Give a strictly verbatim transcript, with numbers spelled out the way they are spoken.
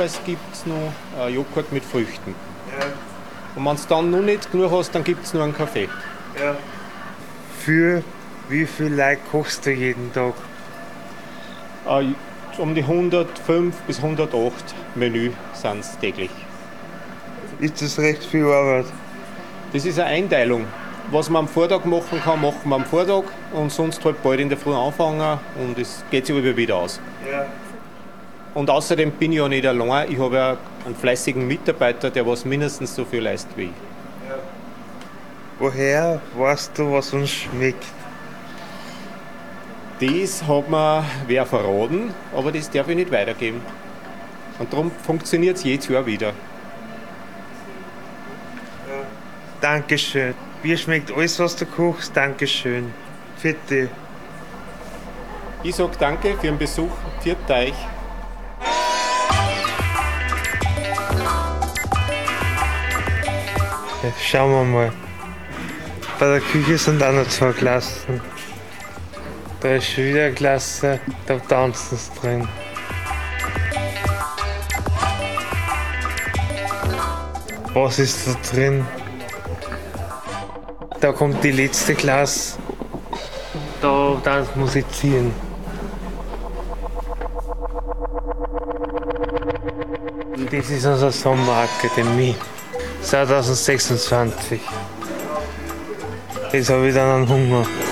Es gibt noch äh, Joghurt mit Früchten. Ja. Und wenn du dann noch nicht genug hast, dann gibt es nur einen Kaffee. Ja. Für wie viel Leute kochst du jeden Tag? Äh, um die hundertfünf bis hundertacht Menü sind es täglich. Ist das recht viel Arbeit? Das ist eine Einteilung. Was man am Vortag machen kann, machen wir am Vortag und sonst halt bald in der Früh anfangen und es geht sich immer wieder aus. Ja. Und außerdem bin ich ja nicht allein, ich habe ja einen fleißigen Mitarbeiter, der was mindestens so viel leistet wie ich. Ja. Woher weißt du, was uns schmeckt? Das hat mir wer verraten, aber das darf ich nicht weitergeben. Und darum funktioniert es jedes Jahr wieder. Ja. Dankeschön. Mir schmeckt alles, was du kochst. Dankeschön. Vierte. Ich sage danke für den Besuch. Viert euch. Ja, schauen wir mal. Bei der Küche sind auch noch zwei Klassen. Da ist schon wieder eine Klasse, da tanzen sie drin. Was ist da drin? Da kommt die letzte Klasse. Da tanzt musizieren. Das ist unsere Sommerakademie. zwanzig sechsundzwanzig. Jetzt habe ich dann einen Hunger.